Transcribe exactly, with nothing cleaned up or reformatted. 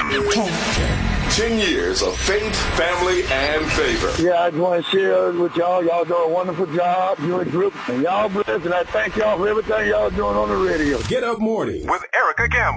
Ten years of faith, family, and favor. Yeah, I just want to share with y'all. Y'all do a wonderful job. You and group, and y'all blessed, and I thank y'all for everything y'all doing on the radio. Get Up Morning with Erica Campbell.